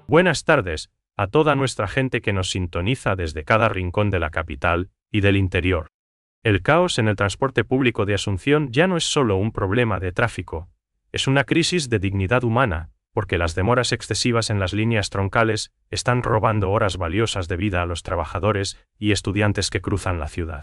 Buenas tardes a toda nuestra gente que nos sintoniza desde cada rincón de la capital y del interior. El caos en el transporte público de Asunción ya no es solo un problema de tráfico, es una crisis de dignidad humana, porque las demoras excesivas en las líneas troncales están robando horas valiosas de vida a los trabajadores y estudiantes que cruzan la ciudad.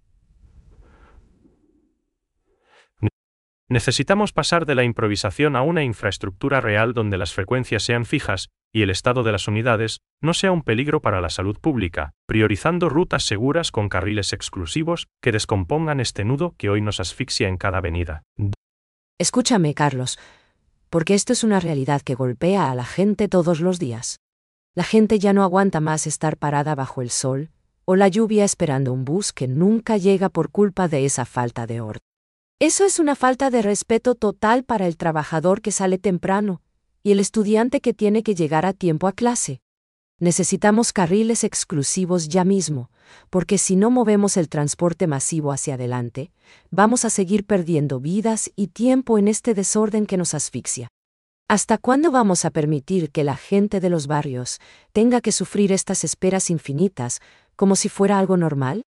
Necesitamos pasar de la improvisación a una infraestructura real donde las frecuencias sean fijas y el estado de las unidades no sea un peligro para la salud pública, priorizando rutas seguras con carriles exclusivos que descompongan este nudo que hoy nos asfixia en cada avenida. Escúchame, Carlos, porque esto es una realidad que golpea a la gente todos los días. La gente ya no aguanta más estar parada bajo el sol o la lluvia esperando un bus que nunca llega por culpa de esa falta de orden. Eso es una falta de respeto total para el trabajador que sale temprano y el estudiante que tiene que llegar a tiempo a clase. Necesitamos carriles exclusivos ya mismo, porque si no movemos el transporte masivo hacia adelante, vamos a seguir perdiendo vidas y tiempo en este desorden que nos asfixia. ¿Hasta cuándo vamos a permitir que la gente de los barrios tenga que sufrir estas esperas infinitas como si fuera algo normal?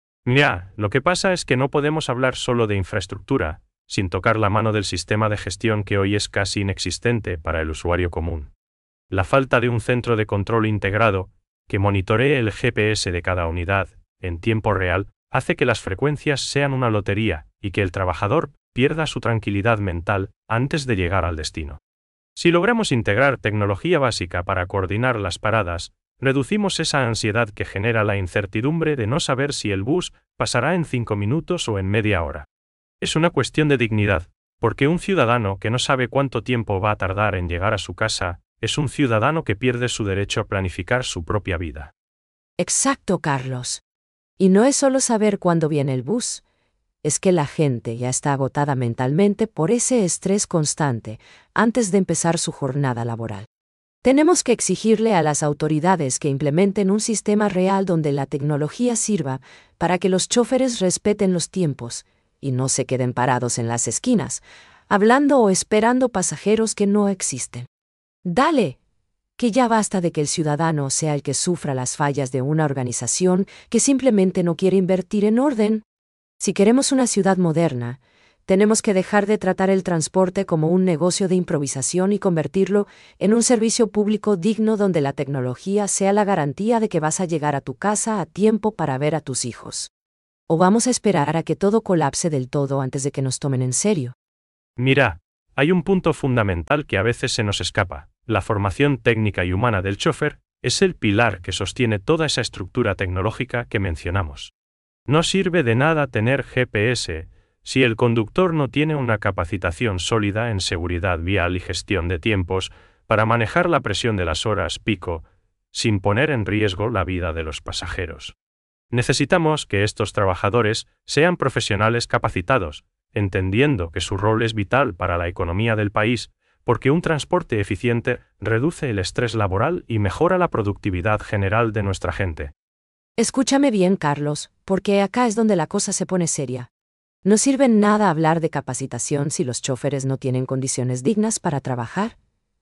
Ya, lo que pasa es que no podemos hablar solo de infraestructura, sin tocar la mano del sistema de gestión que hoy es casi inexistente para el usuario común. La falta de un centro de control integrado, que monitoree el GPS de cada unidad, en tiempo real, hace que las frecuencias sean una lotería y que el trabajador pierda su tranquilidad mental antes de llegar al destino. Si logramos integrar tecnología básica para coordinar las paradas, reducimos esa ansiedad que genera la incertidumbre de no saber si el bus pasará en 5 minutos o en media hora. Es una cuestión de dignidad, porque un ciudadano que no sabe cuánto tiempo va a tardar en llegar a su casa es un ciudadano que pierde su derecho a planificar su propia vida. Exacto, Carlos. Y no es solo saber cuándo viene el bus, es que la gente ya está agotada mentalmente por ese estrés constante antes de empezar su jornada laboral. Tenemos que exigirle a las autoridades que implementen un sistema real donde la tecnología sirva para que los choferes respeten los tiempos y no se queden parados en las esquinas, hablando o esperando pasajeros que no existen. Dale, que ya basta de que el ciudadano sea el que sufra las fallas de una organización que simplemente no quiere invertir en orden. Si queremos una ciudad moderna, tenemos que dejar de tratar el transporte como un negocio de improvisación y convertirlo en un servicio público digno donde la tecnología sea la garantía de que vas a llegar a tu casa a tiempo para ver a tus hijos. ¿O vamos a esperar a que todo colapse del todo antes de que nos tomen en serio? Mira, hay un punto fundamental que a veces se nos escapa. La formación técnica y humana del chofer es el pilar que sostiene toda esa estructura tecnológica que mencionamos. No sirve de nada tener GPS si el conductor no tiene una capacitación sólida en seguridad vial y gestión de tiempos para manejar la presión de las horas pico, sin poner en riesgo la vida de los pasajeros. Necesitamos que estos trabajadores sean profesionales capacitados, entendiendo que su rol es vital para la economía del país, porque un transporte eficiente reduce el estrés laboral y mejora la productividad general de nuestra gente. Escúchame bien, Carlos, porque acá es donde la cosa se pone seria. No sirve nada hablar de capacitación si los choferes no tienen condiciones dignas para trabajar.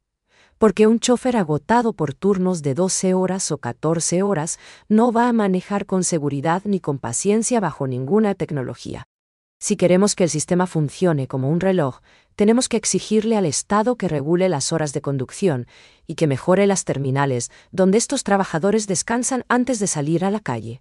Porque un chofer agotado por turnos de 12 horas o 14 horas no va a manejar con seguridad ni con paciencia bajo ninguna tecnología. Si queremos que el sistema funcione como un reloj, tenemos que exigirle al Estado que regule las horas de conducción y que mejore las terminales donde estos trabajadores descansan antes de salir a la calle.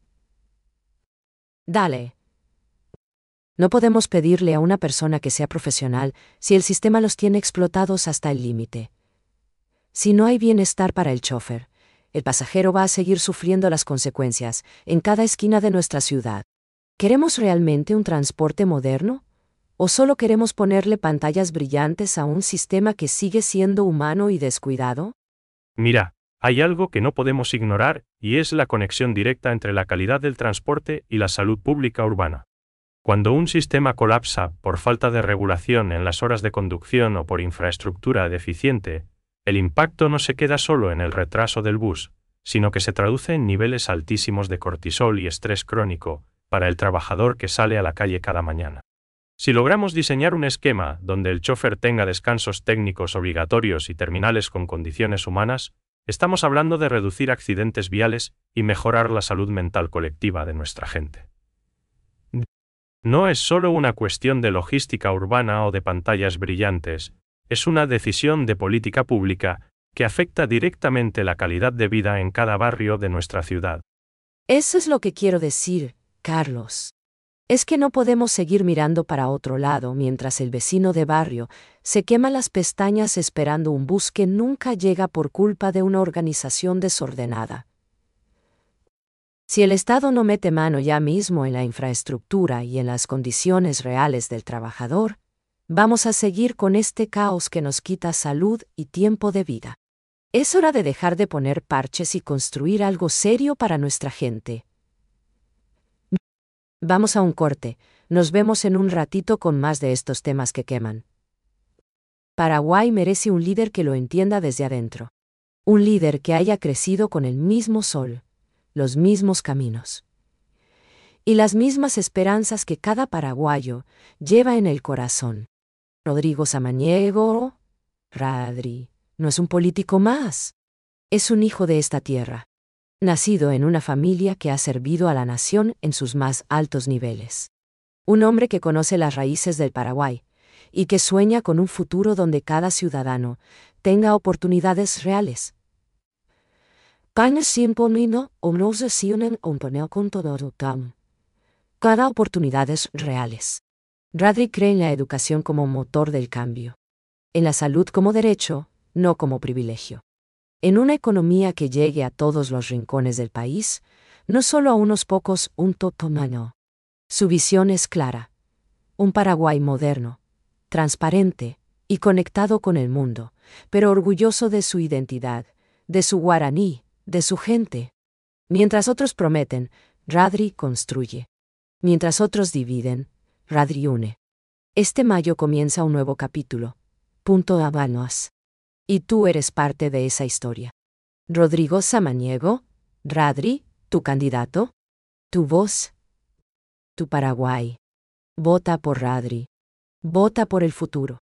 Dale. No podemos pedirle a una persona que sea profesional si el sistema los tiene explotados hasta el límite. Si no hay bienestar para el chofer, el pasajero va a seguir sufriendo las consecuencias en cada esquina de nuestra ciudad. ¿Queremos realmente un transporte moderno? ¿O solo queremos ponerle pantallas brillantes a un sistema que sigue siendo humano y descuidado? Mira, hay algo que no podemos ignorar y es la conexión directa entre la calidad del transporte y la salud pública urbana. Cuando un sistema colapsa por falta de regulación en las horas de conducción o por infraestructura deficiente, el impacto no se queda solo en el retraso del bus, sino que se traduce en niveles altísimos de cortisol y estrés crónico para el trabajador que sale a la calle cada mañana. Si logramos diseñar un esquema donde el chofer tenga descansos técnicos obligatorios y terminales con condiciones humanas, estamos hablando de reducir accidentes viales y mejorar la salud mental colectiva de nuestra gente. No es solo una cuestión de logística urbana o de pantallas brillantes, es una decisión de política pública que afecta directamente la calidad de vida en cada barrio de nuestra ciudad. Eso es lo que quiero decir, Carlos. Es que no podemos seguir mirando para otro lado mientras el vecino de barrio se quema las pestañas esperando un bus que nunca llega por culpa de una organización desordenada. Si el Estado no mete mano ya mismo en la infraestructura y en las condiciones reales del trabajador, vamos a seguir con este caos que nos quita salud y tiempo de vida. Es hora de dejar de poner parches y construir algo serio para nuestra gente. Vamos a un corte, nos vemos en un ratito con más de estos temas que queman. Paraguay merece un líder que lo entienda desde adentro. Un líder que haya crecido con el mismo sol, los mismos caminos y las mismas esperanzas que cada paraguayo lleva en el corazón. Rodrigo Samaniego, Radri, no es un político más. Es un hijo de esta tierra, nacido en una familia que ha servido a la nación en sus más altos niveles. Un hombre que conoce las raíces del Paraguay y que sueña con un futuro donde cada ciudadano tenga oportunidades reales. Cada oportunidades reales. Radri cree en la educación como motor del cambio. En la salud como derecho, no como privilegio. En una economía que llegue a todos los rincones del país, no solo a unos pocos, un totomano. Su visión es clara. Un Paraguay moderno, transparente y conectado con el mundo, pero orgulloso de su identidad, de su guaraní, de su gente. Mientras otros prometen, Radri construye. Mientras otros dividen, Radri une. Este mayo comienza un nuevo capítulo. Punto Habanos. Y tú eres parte de esa historia. Rodrigo Samaniego, Radri, tu candidato, tu voz, tu Paraguay. Vota por Radri. Vota por el futuro.